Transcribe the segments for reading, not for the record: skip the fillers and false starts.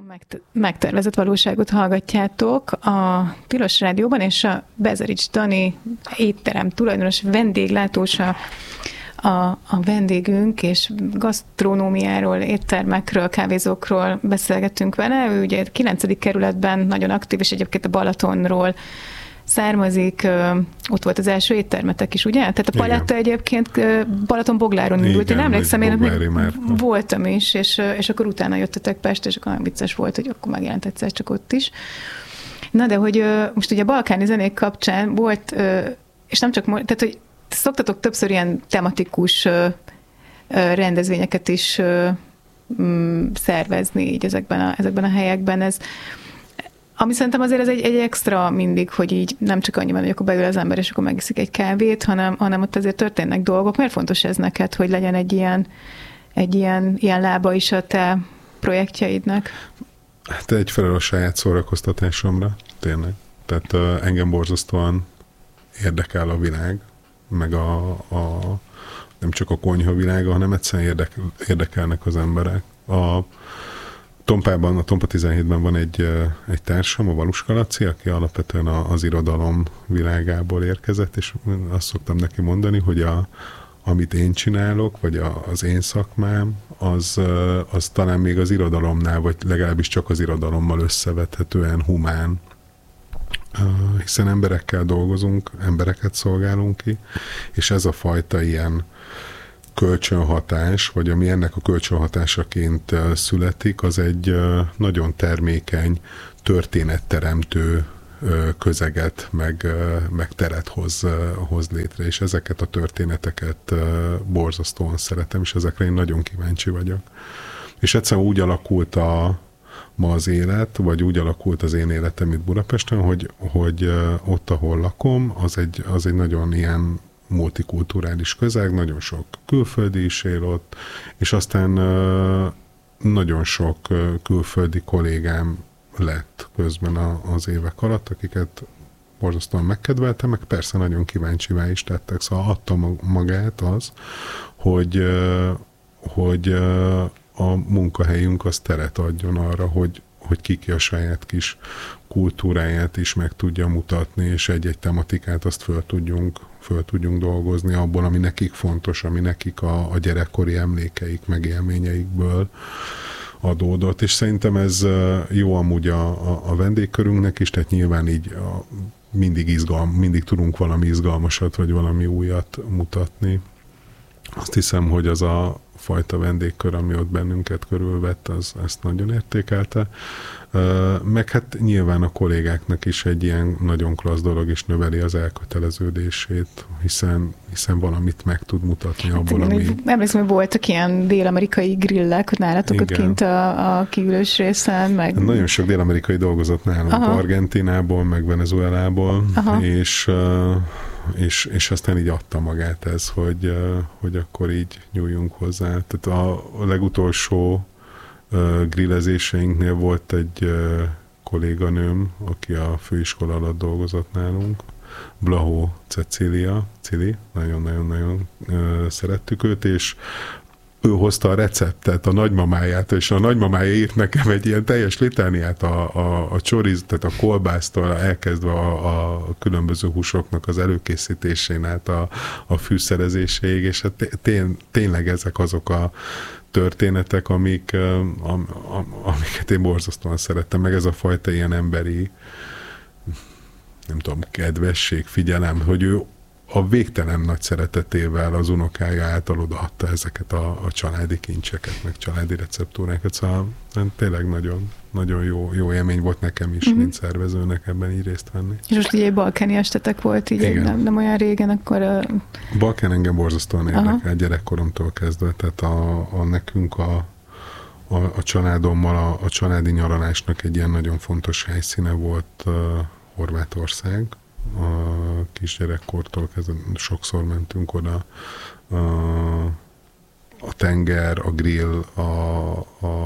Megtervezett valóságot hallgatjátok a Tilos Rádióban, és a Bezerics Dani étterem tulajdonos vendéglátós a vendégünk, és gasztronómiáról, éttermekről, kávézókról beszélgettünk vele. Ő ugye 9. kerületben nagyon aktív, és egyébként a Balatonról származik, ott volt az első éttermetek is, ugye? Tehát a paletta egyébként Balatonbogláron indult. Én emlékszem, én voltam is, és akkor utána jöttetek Pestre, és akkor nagyon vicces volt, hogy akkor megjelent egyszer csak ott is. Na, de hogy most ugye a balkáni zenék kapcsán volt, és nem csak, tehát hogy szoktatok többször ilyen tematikus rendezvényeket is szervezni így ezekben a helyekben. Ami szerintem azért ez egy extra mindig, hogy így nem csak annyiban, hogy akkor beül az ember, és akkor megiszik egy kávét, hanem ott azért történnek dolgok. Miért fontos ez neked, hogy legyen egy ilyen lába is a te projektjeidnek? Hát egyfelől a saját szórakoztatásomra, tényleg. Tehát engem borzasztóan érdekel a világ, meg nem csak a konyha világa, hanem egyszerűen érdekelnek az emberek. A Tompa 17-ben van egy társam, a Valuska Laci, aki alapvetően az irodalom világából érkezett, és azt szoktam neki mondani, hogy amit én csinálok, vagy az én szakmám, az talán még az irodalomnál, vagy legalábbis csak az irodalommal összevethetően humán. Hiszen emberekkel dolgozunk, embereket szolgálunk ki, és ez a fajta ilyen kölcsönhatás, vagy ami ennek a kölcsönhatásaként születik, az egy nagyon termékeny, történetteremtő közeget, meg teret hoz létre, és ezeket a történeteket borzasztóan szeretem, és ezekre én nagyon kíváncsi vagyok. És egyszerűen úgy alakult ma az élet, vagy úgy alakult az én életem itt Budapesten, hogy ott, ahol lakom, az egy nagyon ilyen multikulturális közeg, nagyon sok külföldi is él ott, és aztán nagyon sok külföldi kollégám lett közben az évek alatt, akiket borzasztóan megkedveltem, meg persze nagyon kíváncsivá is tettek, szóval adta magát az, hogy a munkahelyünk az teret adjon arra, hogy ki a saját kis kultúráját is meg tudja mutatni, és egy-egy tematikát azt föl tudjunk dolgozni abból, ami nekik fontos, ami nekik a gyerekkori emlékeik, meg élményeikből adódott, és szerintem ez jó amúgy a vendégkörünknek is, tehát nyilván így mindig tudunk valami izgalmasat, vagy valami újat mutatni. Azt hiszem, hogy az a fajta vendégkör, ami ott bennünket körülvett, ezt nagyon értékelte. Meg hát nyilván a kollégáknak is egy ilyen nagyon klassz dolog is növeli az elköteleződését, hiszen valamit meg tud mutatni abból, ami... Emlékszem, hogy voltak ilyen dél-amerikai grillek nálatok ott kint a kiülős részen, meg... Nagyon sok dél-amerikai dolgozott nálunk, Argentinából, meg Venezuelából, és aztán így adta magát ez, hogy akkor így nyúljunk hozzá. Tehát a legutolsó grillezéseinknél volt egy kolléganőm, aki a főiskola alatt dolgozott nálunk, Blahó Cecília, Cili, nagyon-nagyon-nagyon szerettük őt, és ő hozta a receptet a nagymamáját, és a nagymamája írt nekem egy ilyen teljes litániát a csoriz, tehát a kolbásztól elkezdve a különböző húsoknak az előkészítésén át a fűszerezéséig, és hát tényleg ezek azok a történetek, amiket én borzasztóan szerettem, meg ez a fajta ilyen emberi, nem tudom, kedvesség, figyelem, hogy ő a végtelen nagy szeretetével az unokája által odaadta ezeket a családi kincseket, meg családi receptúrákat, szóval tényleg nagyon, nagyon jó élmény volt nekem is, mint szervezőnek ebben így részt venni. És most ugye egy balkáni estetek volt így nem olyan régen, akkor... Balkán engem borzasztóan érdekel gyerekkoromtól kezdve, tehát nekünk a családommal a családi nyaralásnak egy ilyen nagyon fontos helyszíne volt Horvátország. A kisgyerekkortól kezdve sokszor mentünk oda, a tenger, a grill,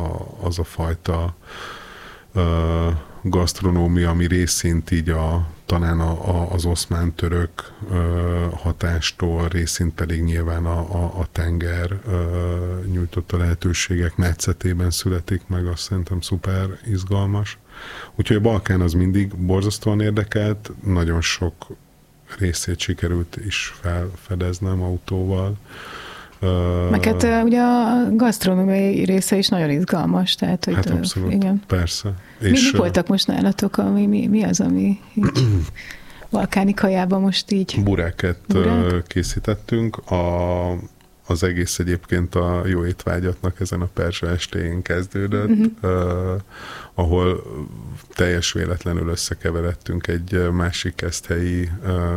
az a fajta gasztronómia, ami részint így a talán az oszmán-török hatástól, részint pedig nyilván a tenger nyújtotta lehetőségek metszetében születik meg, azt szerintem szuper izgalmas. Úgyhogy a Balkán az mindig borzasztóan érdekelt, nagyon sok részét sikerült is felfedeznem autóval. Meg hát ugye a gasztronómiai része is nagyon izgalmas. Tehát, hogy hát abszolút, igen. Persze. Mi voltak most nálatok? Mi az, ami így balkáni kajában most így? Bureket készítettünk. Az egész egyébként a jó étvágyatnak ezen a perzsa estéjén kezdődött, ahol teljes véletlenül összekeveredtünk egy másik eszthelyi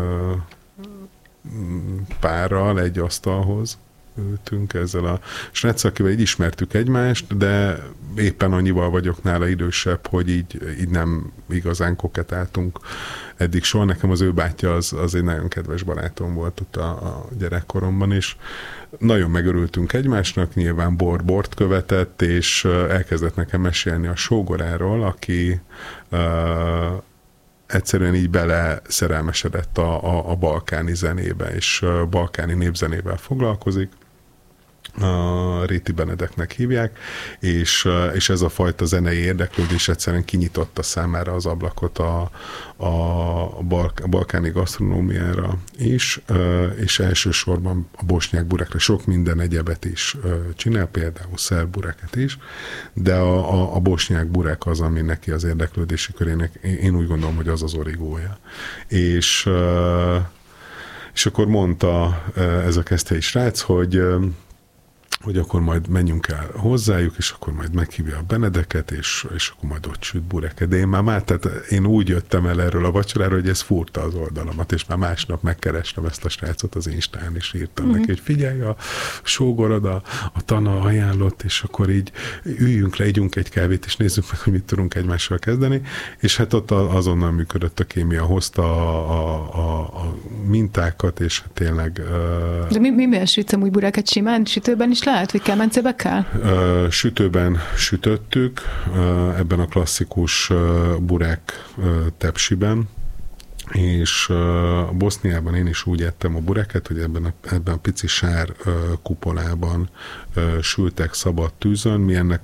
párral egy asztalhoz. Ültünk ezzel a sráccal, akivel így ismertük egymást, de éppen annyival vagyok nála idősebb, hogy így nem igazán koketáltunk eddig soha. Nekem az ő bátyja az egy nagyon kedves barátom volt ott a gyerekkoromban is. Nagyon megörültünk egymásnak, nyilván bort követett, és elkezdett nekem mesélni a sógoráról, aki egyszerűen így bele szerelmesedett a balkáni zenébe, és balkáni népzenével foglalkozik. Réti Benedeknek hívják, és ez a fajta zenei érdeklődés egyszerűen kinyitotta számára az ablakot a balkáni gasztronómiára is, és elsősorban a bosnyák burekre sok minden egyebet is csinál, például szerb bureket is, de a bosnyák burek az, ami neki az érdeklődési körének, én úgy gondolom, hogy az origója. És akkor mondta ez a keszthelyi srác, hogy akkor majd menjünk el hozzájuk, és akkor majd meghívja a Benedeket, és akkor majd ott süt bureket. De én úgy jöttem el erről a vacsoráról, hogy ez furta az oldalamat, és már másnap megkerestem ezt a srácot az Instán, és írtam neki, hogy figyelj, a sógorod, a Tana ajánlott, és akkor így üljünk le, ígyunk egy kávét, és nézzük meg, hogy mit tudunk egymással kezdeni, és hát ott azonnal működött a kémia, hozta a mintákat, és hát tényleg... De miben sütsz amúgy burákat? Simán? Sütőben is lehet, vagy kemencébe kell? Sütőben sütöttük, ebben a klasszikus burák tepsiben, és Boszniában én is úgy ettem a buráket, hogy ebben a pici sár kupolában sültek szabad tűzön. Mi ennek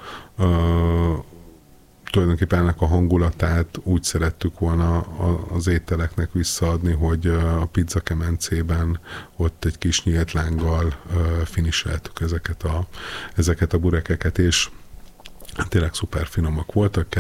tulajdonképpen ennek a hangulatát úgy szerettük volna az ételeknek visszaadni, hogy a pizza kemencében ott egy kis nyílt lánggal finiseltük ezeket a burekeket, és tényleg szuper finomak voltak.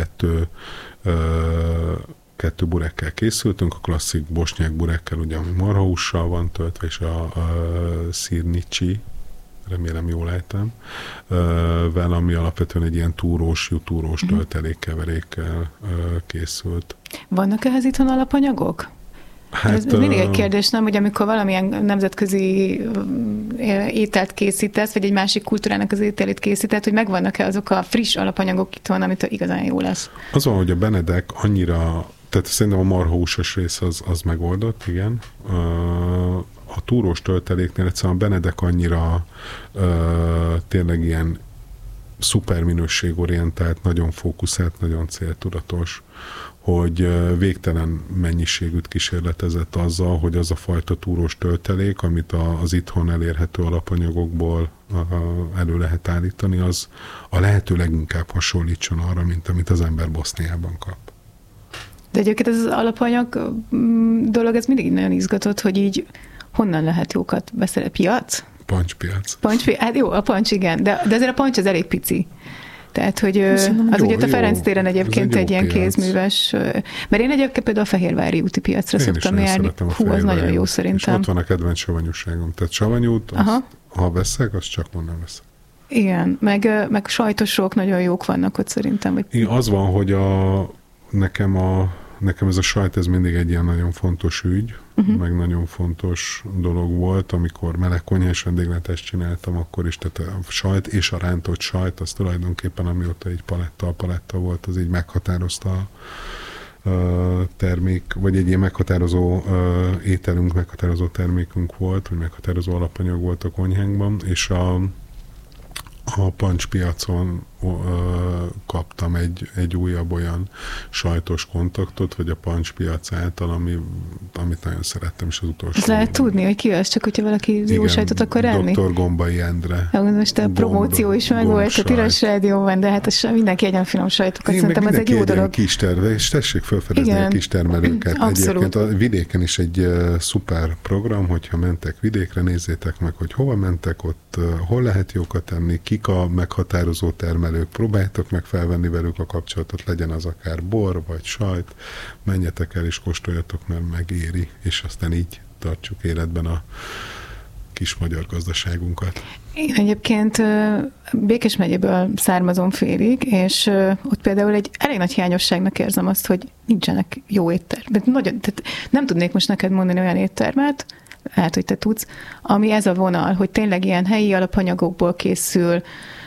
Kettő burekkel készültünk, a klasszik bosnyák burekkel, ugye, ami marhahússal van töltve, és a szirnicsi, remélem jól ejtem, vel, ami alapvetően egy ilyen jutúrós töltelékkeverékkel készült. Vannak ehhez itthon alapanyagok? Hát, ez mindig egy kérdés, nem, hogy amikor valamilyen nemzetközi ételt készítesz, vagy egy másik kultúrának az ételét készített, hogy megvannak-e azok a friss alapanyagok itthon, amitől igazán jó lesz? Az van, hogy a Benedek annyira, tehát szerintem a marhahúsos rész az megoldott, igen. A túrós tölteléknél egyszerűen a Benedek annyira tényleg ilyen szuper minőségorientált, nagyon fókuszált, nagyon céltudatos, hogy végtelen mennyiségűt kísérletezett azzal, hogy az a fajta túrós töltelék, amit az itthon elérhető alapanyagokból elő lehet állítani, az a lehető leginkább hasonlítson arra, mint amit az ember Boszniában kap. De egyébként ez az alapanyag dolog, ez mindig nagyon izgatott, hogy így honnan lehet jókat beszerezni? Piac? Pancspiac. Hát jó, a pancs igen, de azért a pancs az elég pici. Tehát, hogy az ugye a Ferenc téren egyébként egy ilyen kézműves, mert én egyébként például a Fehérvári úti piacra szoktam járni. Hú, az nagyon jó szerintem. És ott van a kedvenc savanyúságom. Tehát savanyút, ha veszek, azt csak onnan veszek. Igen, meg sajtosok nagyon jók vannak ott szerintem. Hogy... Igen, az van, hogy nekem ez a sajt, ez mindig egy ilyen nagyon fontos ügy, meg nagyon fontos dolog volt, amikor meleg konyhás vendéglátást csináltam, akkor is, tehát a sajt és a rántott sajt, az tulajdonképpen amióta egy paletta volt, az így meghatározta a termék, vagy egy ilyen meghatározó ételünk, meghatározó termékünk volt, vagy meghatározó alapanyag volt a konyhánkban, és a pancspiacon kaptam egy újabb olyan sajtos kontaktot, vagy a Punch piac által, amit nagyon szerettem, és az utolsó. Ez lehet tudni, hogy ki az, csak hogyha valaki jó sajtot akar enni? Dr. Gombai Endre. Most a promóció is meg volt a Tilos Rádióban, de hát mindenki egyen finom sajtokat. Szerintem ez egy jó dolog. Kis terve, és tessék felfedezni a kis termelőket. Abszolút. Egyébként a vidéken is egy szuper program, hogyha mentek vidékre, nézzétek meg, hogy hova mentek, ott hol lehet jókat enni, kik a meghatározó termelők, próbáljátok meg felvenni velük a kapcsolatot, legyen az akár bor vagy sajt, menjetek el és kóstoljatok, mert megéri, és aztán így tartsuk életben a kis magyar gazdaságunkat. Én egyébként Békés megyéből származom félig, és ott például egy elég nagy hiányosságnak érzem azt, hogy nincsenek jó éttermek. Tehát nem tudnék most neked mondani olyan éttermet, lehet, hogy te tudsz, ami ez a vonal, hogy tényleg ilyen helyi alapanyagokból készül,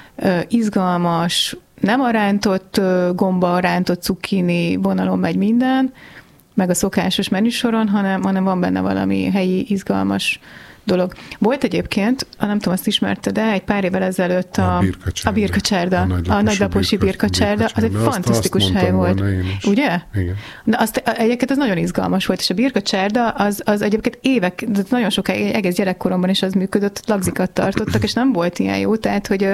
izgalmas, nem a rántott gomba, a rántott cukkini vonalon megy minden, meg a szokásos menüsoron, hanem van benne valami helyi, izgalmas dolog. Volt egyébként, nem tudom, azt ismerte, de egy pár évvel ezelőtt a Birkacsárda, a Nagylaposi Birkacsárda, az egy fantasztikus hely volt. Ugye? Igen. Na, egyébként az nagyon izgalmas volt, és a Birkacsárda az egyébként évek, nagyon sokáig, egész gyerekkoromban is az működött, lagzikat tartottak, és nem volt ilyen jó, tehát, hogy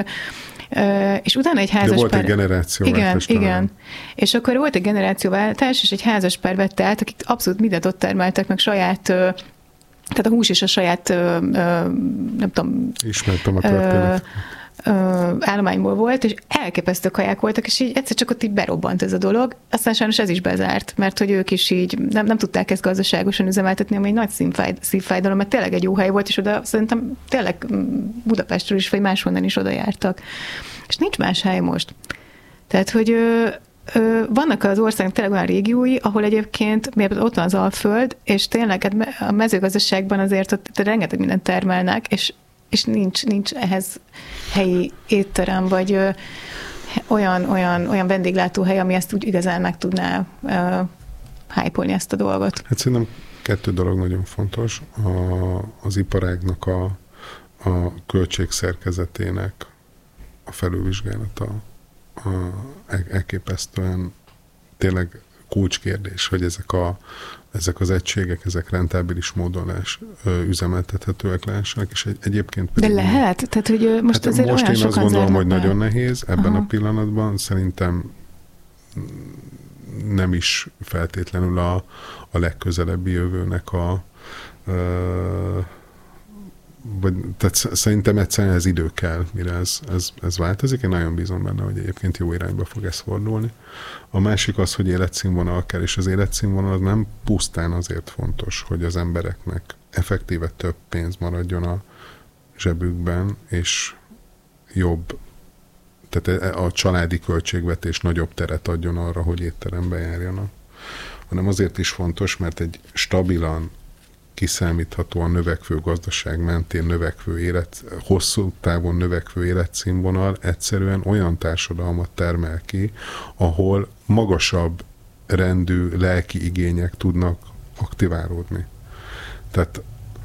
és utána egy házaspár... De volt egy generációváltás. Igen. És akkor volt egy generációváltás, és egy házaspár vette át, akik abszolút mindent ott termeltek, meg saját... Tehát a hús is a saját, nem tudom... Ismertem a történet. Állományból volt, és elképesztő kaják voltak, és így egyszer csak ott így berobbant ez a dolog. Aztán sajnos ez is bezárt, mert hogy ők is így nem tudták ezt gazdaságosan üzemeltetni, ami egy nagy szívfájdalom, mert tényleg egy jó hely volt, és oda szerintem tényleg Budapestről is, vagy máshonnan is oda jártak. És nincs más hely most. Tehát, hogy vannak az országnak tényleg olyan régiói, ahol egyébként ott van az Alföld, és tényleg a mezőgazdaságban azért ott rengeteg mindent termelnek, és nincs ehhez helyi étterem, vagy olyan vendéglátóhely, ami ezt úgy igazán meg tudná hype-olni ezt a dolgot. Hát szerintem 2 dolog nagyon fontos. Az iparágnak a költségszerkezetének a felülvizsgálata elképesztően tényleg kulcskérdés, hogy ezek az egységek, ezek rentábilis módon üzemeltethetőek lehessenek, és egyébként pedig... De lehet? Tehát, hogy most azért most olyan én azt gondolom, hogy nagyon be. nehéz ebben a pillanatban. Szerintem nem is feltétlenül a legközelebbi jövőnek tehát szerintem egyszerűen ez idő kell, mire ez változik. Én nagyon bízom benne, hogy egyébként jó irányba fog ez fordulni. A másik az, hogy életszínvonal kell, és az életszínvonal az nem pusztán azért fontos, hogy az embereknek effektíve több pénz maradjon a zsebükben, és jobb, tehát a családi költségvetés nagyobb teret adjon arra, hogy étterembe járjanak. Hanem azért is fontos, mert egy stabilan, kiszámíthatóan növekvő gazdaság mentén hosszú távon növekvő életszínvonal egyszerűen olyan társadalmat termel ki, ahol magasabb rendű lelki igények tudnak aktiválódni. Tehát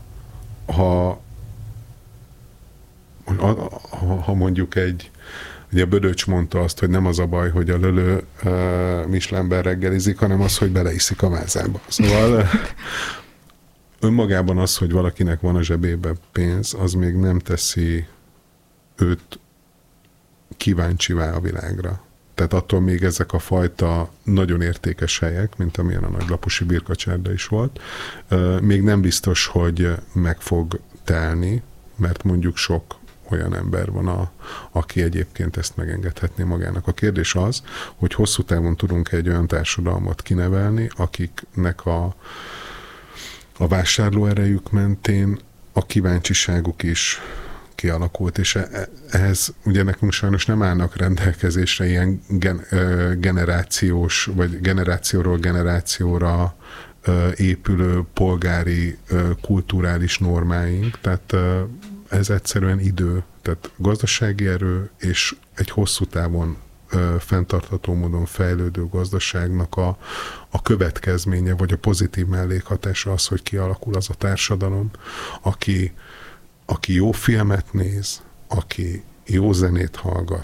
ha mondjuk ugye Bödöcs mondta azt, hogy nem az a baj, hogy a lölő Michelinben reggelizik, hanem az, hogy beleiszik a vázába. Szóval önmagában az, hogy valakinek van a zsebében pénz, az még nem teszi őt kíváncsivá a világra. Tehát attól még ezek a fajta nagyon értékes helyek, mint amilyen a Nagylaposi Birkacsárda is volt, még nem biztos, hogy meg fog telni, mert mondjuk sok olyan ember van, aki egyébként ezt megengedhetné magának. A kérdés az, hogy hosszú távon tudunk egy olyan társadalmat kinevelni, akiknek a vásárlóerejük mentén a kíváncsiságuk is kialakult, és ehhez ugye nekünk sajnos nem állnak rendelkezésre ilyen generációs, vagy generációról generációra épülő polgári, kulturális normáink, tehát ez egyszerűen idő, tehát gazdasági erő, és egy hosszú távon fenntartható módon fejlődő gazdaságnak a következménye, vagy a pozitív mellékhatása az, hogy kialakul az a társadalom, aki jó filmet néz, aki jó zenét hallgat,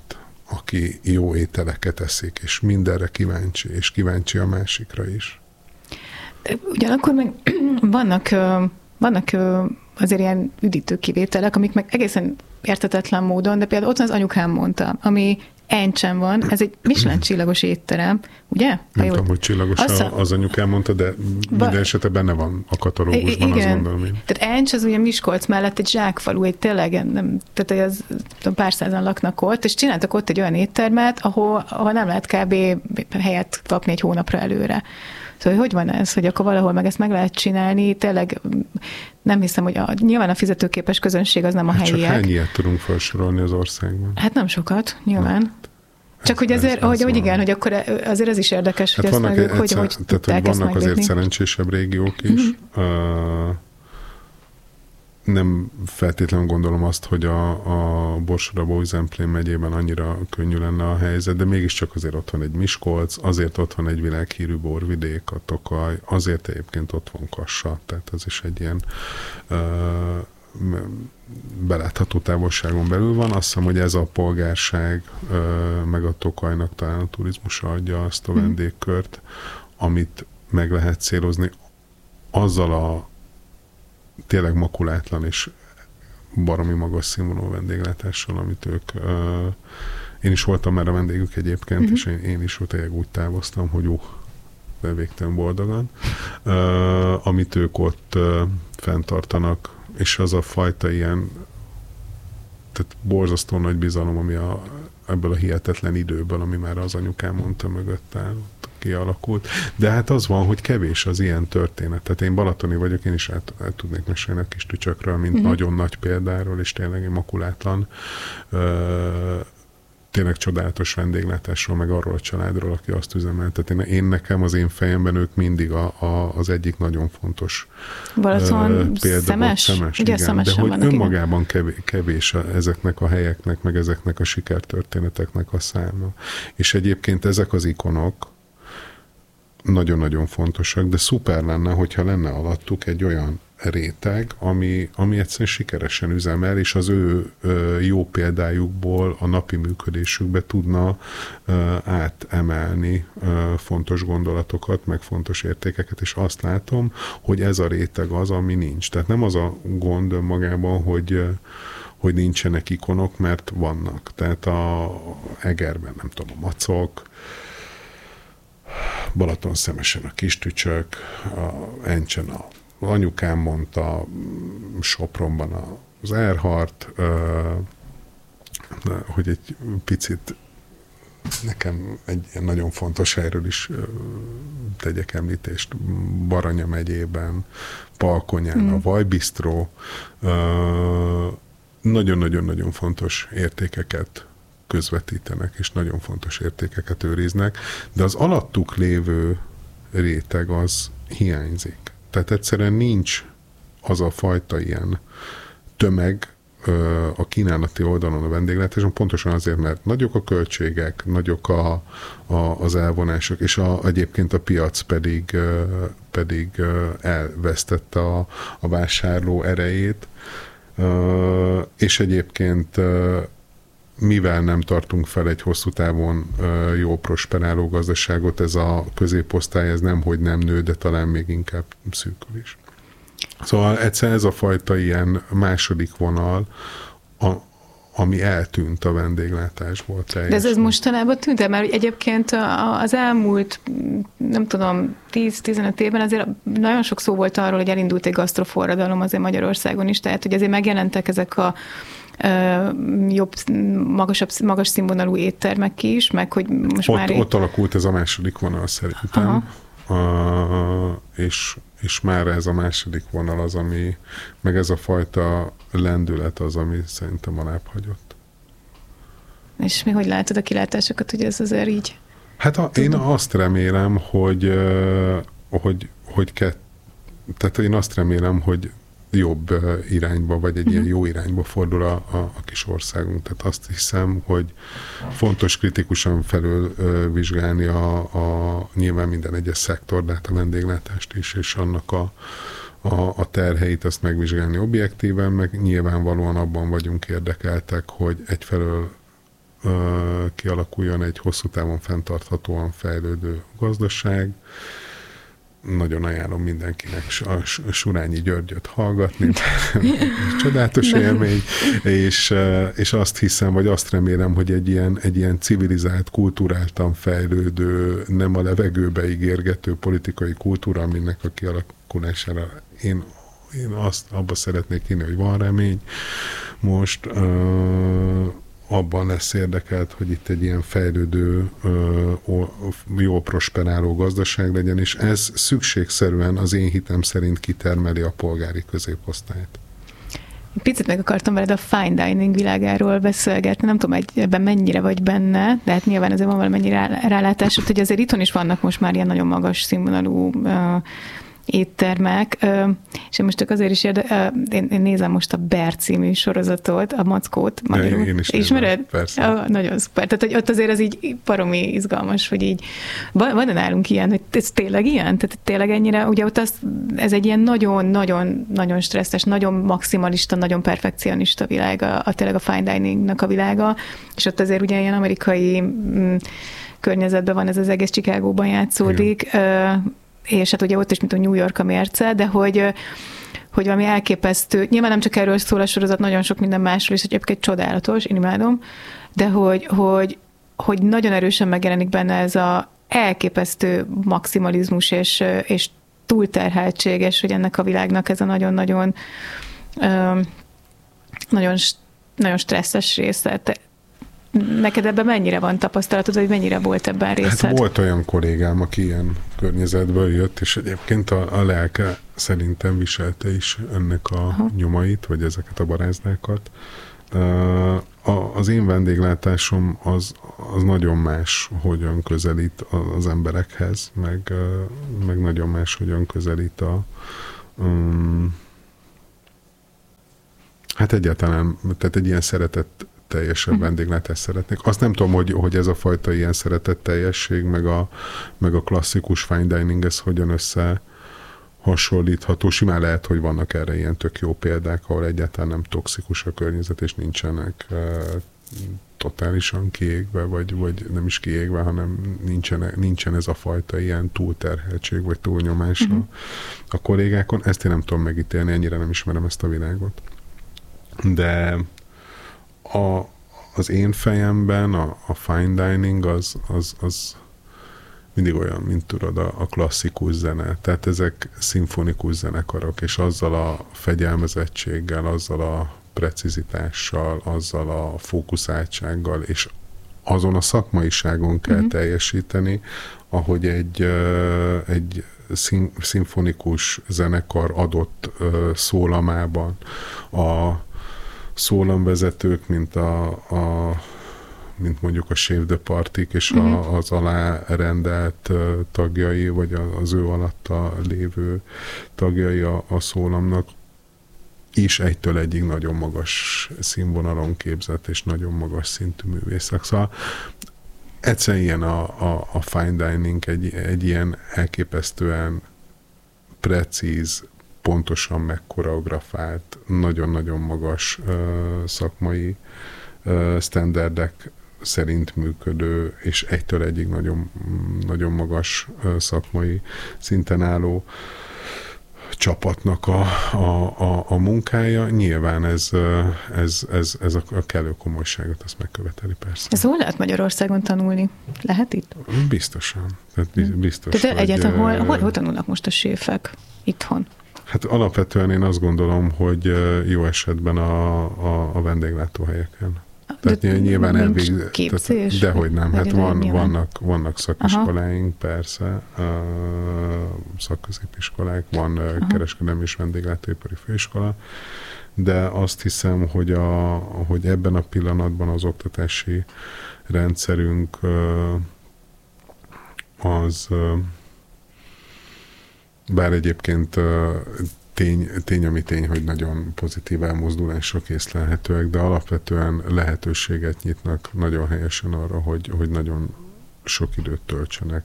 aki jó ételeket eszik, és mindenre kíváncsi, és kíváncsi a másikra is. Ugyanakkor meg vannak azért ilyen üdítő kivételek, amik meg egészen érthetetlen módon, de például ott van az anyukám mondta, ami Encsen van, ez egy Michelin csillagos étterem, ugye? Nem tudom, hogy csillagos az anyukám mondta, de minden esetben benne van a katalógusban, azt gondolom én. Tehát Encs az ugye Miskolc mellett egy zsákfalu, egy tényleg, tehát az, pár százan laknak ott, és csináltak ott egy olyan éttermet, ahol nem lehet kb. Helyet kapni egy hónapra előre. Szóval hogy van ez, hogy akkor valahol meg ezt meg lehet csinálni, tényleg nem hiszem, hogy nyilván a fizetőképes közönség az nem a helyiek. Csak hány ilyet tudunk felsorolni az országban? Hát nem sokat, nyilván. Csak hogy azért, hogy igen, hogy akkor azért ez is érdekes, hogy ezt meg hogy tudták ezt vannak azért szerencsésebb régiók is. Nem feltétlenül gondolom azt, hogy a Borsod-Baúj-Zemplén megyében annyira könnyű lenne a helyzet, de mégiscsak azért ott van egy Miskolc, azért ott van egy világhírű borvidék, a Tokaj, azért egyébként ott van Kassa, tehát ez is egy ilyen belátható távolságon belül van. Azt hiszem, hogy ez a polgárság meg a Tokajnak talán a turizmusa adja azt a vendégkört, amit meg lehet célozni azzal a tényleg makulátlan és baromi magas színvonalú vendéglátással, amit ők... Én is voltam már a vendégük egyébként, és én is tényleg úgy távoztam, hogy de végtelen boldogan. Amit ők ott fenntartanak, és az a fajta ilyen tehát borzasztó nagy bizalom, ami ebből a hihetetlen időből, ami már az anyukám mondta mögött áll, kialakult. De hát az van, hogy kevés az ilyen történet. Tehát én balatoni vagyok, én is el tudnék mesélni a Kis Tücsökről, mint nagyon nagy példáról, és tényleg egy makulátlan, tényleg csodálatos vendéglátásról, meg arról a családról, aki azt üzemeltet. Nekem az én fejemben ők mindig az egyik nagyon fontos Balaton példa. Szemes? Ugye igen. De hogy önmagában kevés ezeknek a helyeknek, meg ezeknek a sikertörténeteknek a száma. És egyébként ezek az ikonok nagyon-nagyon fontosak, de szuper lenne, hogyha lenne alattuk egy olyan réteg, ami egyszerűen sikeresen üzemel, és az ő jó példájukból a napi működésükbe tudna átemelni fontos gondolatokat, meg fontos értékeket, és azt látom, hogy ez a réteg az, ami nincs. Tehát nem az a gond önmagában, hogy nincsenek ikonok, mert vannak. Tehát a Egerben, nem tudom, a Macok, Balatonszemesen a Kis Tücsök, a Encsen a anyukám mondta, Sopronban az Erhardt, hogy egy picit nekem egy ilyen nagyon fontos helyről is tegyek említést, Baranya megyében, Palkonyán a Vajbisztró, nagyon-nagyon-nagyon fontos értékeket közvetítenek, és nagyon fontos értékeket őriznek, de az alattuk lévő réteg az hiányzik. Tehát egyszerűen nincs az a fajta ilyen tömeg a kínálati oldalon a vendéglátáson, pontosan azért, mert nagyok a költségek, nagyok az elvonások, és egyébként a piac pedig elvesztette a vásárló erejét, és egyébként mivel nem tartunk fel egy hosszú távon jó prosperáló gazdaságot, ez a középosztály, ez nemhogy nem nő, de talán még inkább szűkül is. Szóval egyszer ez a fajta ilyen második vonal, ami eltűnt a vendéglátásból teljesen. De ez mostanában tűnt el, mert egyébként az elmúlt, nem tudom, 10-15 évben azért nagyon sok szó volt arról, hogy elindult egy gasztroforradalom azért Magyarországon is, tehát hogy azért megjelentek ezek a jobb, magas színvonalú éttermek is, meg hogy most ott alakult ez a második vonal szerintem. És már ez a második vonal az, ami, meg ez a fajta lendület az, ami szerintem alább hagyott. És mi hogy látod a kilátásokat, hogy ez azért így? Hát én azt remélem, tehát én azt remélem, hogy jobb irányba, vagy egy ilyen jó irányba fordul a kis országunk. Tehát azt hiszem, hogy fontos kritikusan felülvizsgálni nyilván minden egyes szektor, de hát a vendéglátást is, és annak a terheit azt megvizsgálni objektíven, meg nyilvánvalóan abban vagyunk érdekeltek, hogy egyfelől kialakuljon egy hosszú távon fenntarthatóan fejlődő gazdaság. Nagyon ajánlom mindenkinek a Surányi Györgyöt hallgatni. Csodálatos élmény, és azt hiszem, vagy azt remélem, hogy egy ilyen civilizált, kulturáltan fejlődő, nem a levegőbe ígérgető politikai kultúra, aminek a kialakulására én azt abba szeretnék hinni, hogy van remény. Most abban lesz érdekelt, hogy itt egy ilyen fejlődő, jól prosperáló gazdaság legyen, és ez szükségszerűen az én hitem szerint kitermeli a polgári középosztályt. Picit meg akartam veled a fine dining világáról beszélgetni, nem tudom, ebben mennyire vagy benne, de hát nyilván azért van valamennyi rálátásod, hogy azért itthon is vannak most már ilyen nagyon magas színvonalú éttermek, és én most csak azért is én nézem most a Bear című sorozatot, a Mackót magyarul. Én is ismered? Persze. Nagyon szuper. Tehát, hogy ott azért ez így baromi izgalmas, hogy így van nálunk ilyen, hogy ez tényleg ilyen? Tehát tényleg ennyire, ugye ott ez egy ilyen nagyon stresszes, nagyon maximalista, nagyon perfekcionista világ, tényleg a fine diningnak a világa, és ott azért ugye ilyen amerikai környezetben van, ez az egész Chicagóban játszódik, és hát ugye ott is, mint a New York a mérce, de hogy valami elképesztő, nyilván nem csak erről szól a sorozat, nagyon sok minden másról is, hogy egyébként csodálatos, én imádom, de hogy nagyon erősen megjelenik benne ez a elképesztő maximalizmus és túlterheltség, és hogy ennek a világnak ez a nagyon stresszes része. Neked ebben mennyire van tapasztalatod, vagy mennyire volt ebben részed? Hát volt olyan kollégám, aki ilyen környezetből jött, és egyébként a lelke szerintem viselte is ennek a nyomait, vagy ezeket a barázdákat. Az én vendéglátásom az nagyon más, hogyan közelít az emberekhez, meg nagyon más, hogyan közelít hát egyáltalán, tehát egy ilyen teljesebb vendéglátást szeretnék. Azt nem tudom, hogy ez a fajta ilyen szeretetteljesség, meg a klasszikus fine dining, ez hogyan összehasonlítható. Simán lehet, hogy vannak erre ilyen tök jó példák, ahol egyáltalán nem toxikus a környezet, és nincsenek totálisan kiégve, vagy nem is kiégve, hanem nincsen ez a fajta ilyen túlterheltség, vagy túlnyomás a kollégákon. Ezt én nem tudom megítélni, ennyire nem ismerem ezt a világot. De az én fejemben a fine dining az mindig olyan, mint tudod, a klasszikus zene. Tehát ezek szimfonikus zenekarok, és azzal a fegyelmezettséggel, azzal a precizitással, azzal a fókuszáltsággal, és azon a szakmaiságon kell teljesíteni, ahogy egy szimfonikus zenekar adott szólamában a szólamvezetők, mint mondjuk a Shave the Partik, és az alárendelt tagjai, vagy az ő alatta lévő tagjai a szólamnak is egytől egyig nagyon magas színvonalon képzett, és nagyon magas szintű művészek. Szóval egyszerűen ilyen a fine dining, egy ilyen elképesztően precíz, pontosan megkoreografált, nagyon-nagyon magas szakmai sztenderdek szerint működő, és egytől egyig nagyon, nagyon magas szakmai szinten álló csapatnak a munkája. Nyilván ez a kellő komolyságot, azt megköveteli persze. Ez hol lehet Magyarországon tanulni? Lehet itt? Biztosan. Biztos. Tehát egyáltalán hol tanulnak most a séfek itthon? Hát alapvetően én azt gondolom, hogy jó esetben a vendéglátóhelyeken. Tehát nyilván képzés? Dehogy nem. Hát vannak szakiskoláink, persze, szakközépiskolák, van kereskedelmi és vendéglátóipari főiskola, de azt hiszem, hogy ebben a pillanatban az oktatási rendszerünk az, bár egyébként tény, ami tény, hogy nagyon pozitív elmozdulások észlelhetőek, de alapvetően lehetőséget nyitnak nagyon helyesen arra, hogy nagyon sok időt töltsenek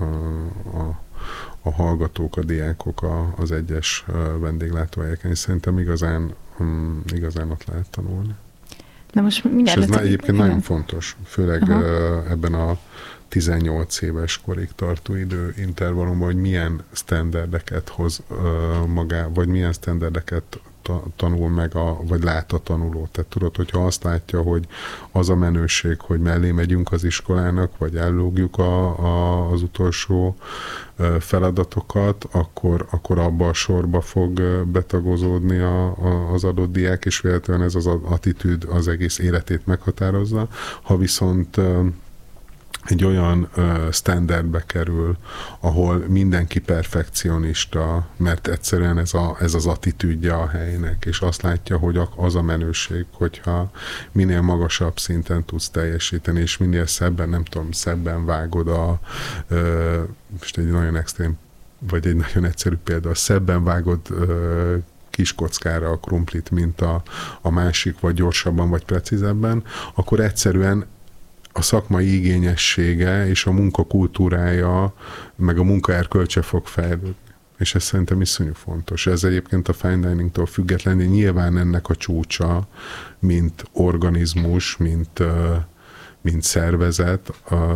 a hallgatók, a diákok az egyes vendéglátóhelyeken, és szerintem igazán ott lehet tanulni. Na most mindjárt és ez egyébként nagyon fontos, főleg ebben a 18 éves korig tartó időintervallumban, hogy milyen sztenderdeket hoz magá, vagy milyen sztenderdeket tanul meg, vagy lát a tanuló. Tehát tudod, hogyha azt látja, hogy az a menőség, hogy mellé megyünk az iskolának, vagy ellógjuk az utolsó feladatokat, akkor abba a sorba fog betagozódni az adott diák, és véletlenül ez az attitűd az egész életét meghatározza. Ha viszont egy olyan standardbe kerül, ahol mindenki perfekcionista, mert egyszerűen ez az attitűdje a helynek, és azt látja, hogy az a menőség, hogyha minél magasabb szinten tudsz teljesíteni, és minél szebben vágod most egy nagyon extrém, vagy egy nagyon egyszerű példa, szebben vágod kis kockára a krumplit, mint a másik, vagy gyorsabban, vagy precízebben, akkor egyszerűen a szakmai igényessége és a munkakultúrája, meg a munkaerkölcse fog fejlődni. És ez szerintem iszonyú fontos. Ez egyébként a fine diningtól függetlenül nyilván ennek a csúcsa, mint organizmus, mint szervezet,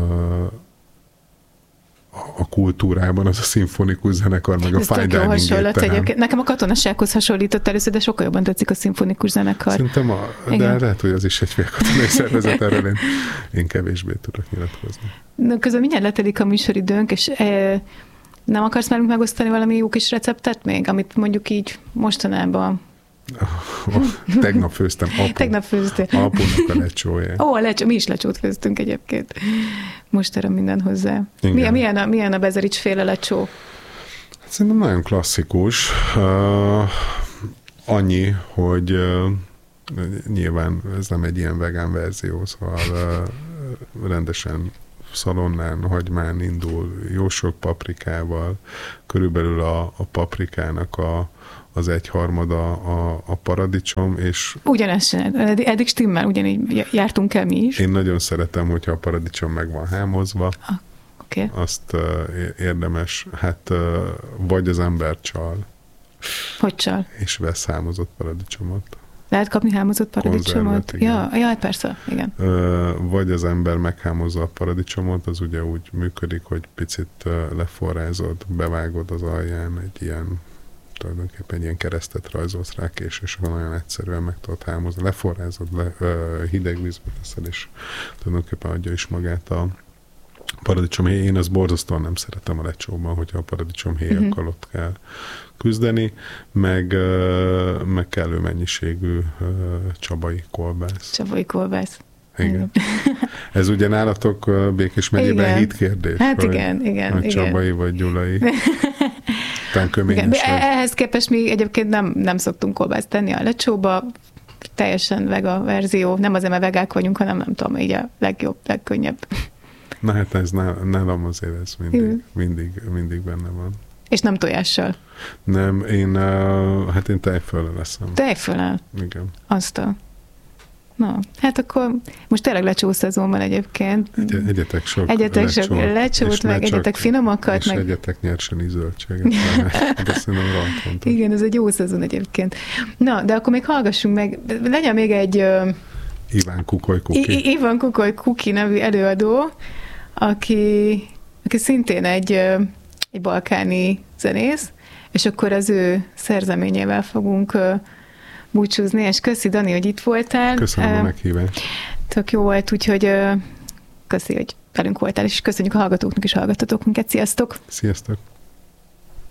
a kultúrában az a szimfonikus zenekar, meg a fine dining étterem. Nekem a katonasághoz hasonlított először, de sokkal jobban tetszik a szimfonikus zenekar. Szerintem, de lehet, hogy az is egy félkatonai szervezet, erről én kevésbé tudok nyilatkozni. Közben mindjárt letelik a műsoridőnk, és nem akarsz velünk megosztani valami jó kis receptet még, amit mondjuk így mostanában... Tegnap főztem. Apunak a lecsója. A lecsó, mi is lecsót főztünk egyébként. Most erre minden hozzá. Milyen a Bezerics féle lecsó? Szerintem nagyon klasszikus. Annyi, hogy nyilván ez nem egy ilyen vegán verzió, szóval rendesen szalonnán, hagymán indul, jó sok paprikával, körülbelül a paprikának az 1/3 a paradicsom, és... Ugyanezt csinálod. Eddig stimmel, ugyanígy jártunk el mi is. Én nagyon szeretem, hogyha a paradicsom meg van hámozva. Okay. Azt érdemes, vagy az ember csal. Hogy csal? És vesz hámozott paradicsomot. Lehet kapni hámozott paradicsomot? Ja, persze, igen. Vagy az ember meghámozza a paradicsomot, az ugye úgy működik, hogy picit leforrázod, bevágod az alján tulajdonképpen egy ilyen keresztet rajzolsz rá késő, és akkor nagyon egyszerűen meg tudod hámozni. Leforrázod, hideg vízbe teszed, és tulajdonképpen adja is magát a paradicsom héj. Én azt borzasztóan nem szeretem a lecsóban, hogyha a paradicsom héjakkal ott kell küzdeni, meg kellő mennyiségű csabai kolbász. Csabai kolbász. Igen. Ez ugye nálatok Békés megyében hit kérdés. Hát igen. Csabai vagy gyulai. Ehhez képest mi egyébként nem szoktunk kolbászt tenni a lecsóba, teljesen vega verzió, nem azért, mert vegák vagyunk, hanem nem tudom, így a legjobb, legkönnyebb. Na hát ez nálam azért ez mindig benne van. És nem tojással? Nem, én tejföllel leszem. Tejföllel? Igen. Na, hát akkor most tényleg lecsó szezon van egyébként. Egyetek sok lecsót, meg egyetek finomakat. És egyetek nyerseni zöldséget. De szerintem rohadt fontos. Igen, ez egy jó szezon egyébként. Na, de akkor még hallgassunk meg, legyen még egy Iván Kukoly Kuki. Iván Kukoly Kuki nevű előadó, aki szintén egy balkáni zenész, és akkor az ő szerzeményével fogunk búcsúzni, és köszi, Dani, hogy itt voltál. Köszönöm a meghívást. Tök jó volt, úgyhogy köszi, hogy velünk voltál, és köszönjük a hallgatóknak és hallgattatok minket. Sziasztok! Sziasztok!